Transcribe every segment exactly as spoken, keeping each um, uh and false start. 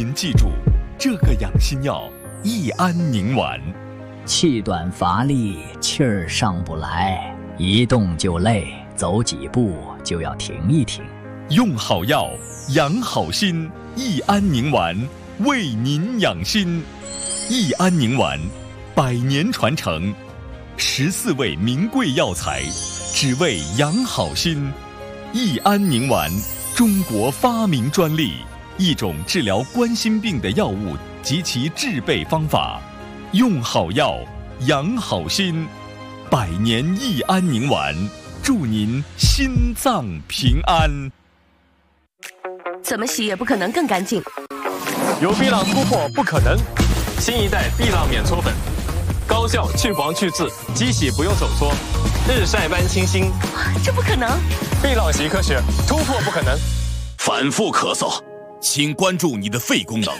您记住这个养心药益安宁丸。 气短乏力，气儿上不来，一动就累，走几步就要停一停。 用好药，养好心，益安宁丸为您养心。益安宁丸，百年传承，十四味名贵药材，只为养好心。益安宁丸，中国发明专利，一种治疗冠心病的药物及其制备方法。用好药，养好心，百年益安宁丸，祝您心脏平安。 怎么洗也不可能更干净。 有碧浪突破不可能，新一代碧浪免搓粉，高效去黄去渍，机洗不用手搓，日晒般清新。 这不可能！ 碧浪洗科学，突破不可能。 反复咳嗽，请关注你的肺功能。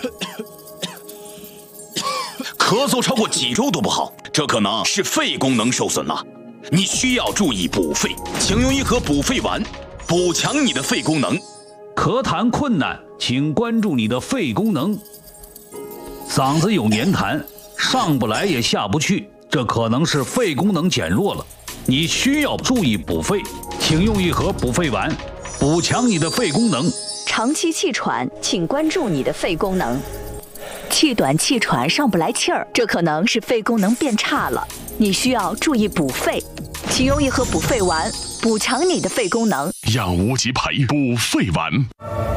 咳嗽超过几周都不好，这可能是肺功能受损了。你需要注意补肺，请用一盒补肺丸，补强你的肺功能。 咳痰困难，请关注你的肺功能。嗓子有黏痰，上不来也下不去，这可能是肺功能减弱了。你需要注意补肺，请用一盒补肺丸，补强你的肺功能。 长期气喘，请关注你的肺功能。气短气喘上不来气儿，这可能是肺功能变差了，你需要注意补肺，请用一盒补肺丸，补强你的肺功能。 养无极培补肺丸。